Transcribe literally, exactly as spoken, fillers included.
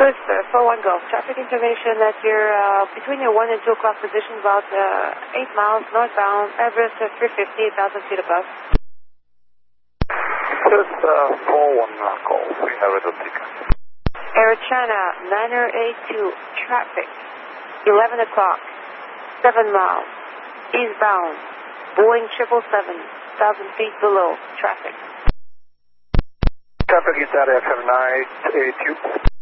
Good, sir. four one Golf. Traffic information that you're uh, between your one and two o'clock position, about uh, eight miles northbound, Everest uh, three fifty, eight thousand feet above. This uh, four one Golf. We have a ticket. Air China niner eight two, traffic, eleven o'clock, seven miles, eastbound, Boeing triple seven, one thousand feet below, traffic. Traffic is at F M nine eight two.